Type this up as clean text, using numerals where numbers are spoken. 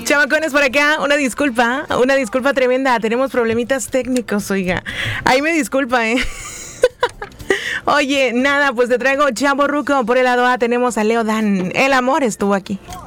Chamacones, por acá, una disculpa tremenda. Tenemos problemitas técnicos, oiga. Ahí me disculpa, Oye, nada, pues te traigo Chavorruco. Por el lado A tenemos a Leo Dan. El amor estuvo aquí.